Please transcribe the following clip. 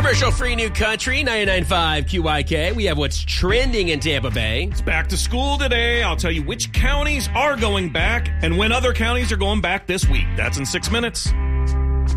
Commercial-free new country, 99.5 QYK. We have what's trending in Tampa Bay. It's back to school today. I'll tell you which counties are going back and when other counties are going back this week. That's in 6 minutes.